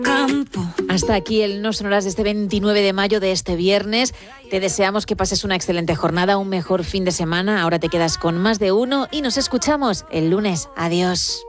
campo. Hasta aquí el No Sonoras de este 29 de mayo de este viernes. Te deseamos que pases una excelente jornada, un mejor fin de semana. Ahora te quedas con Más de Uno y nos escuchamos el lunes. Adiós.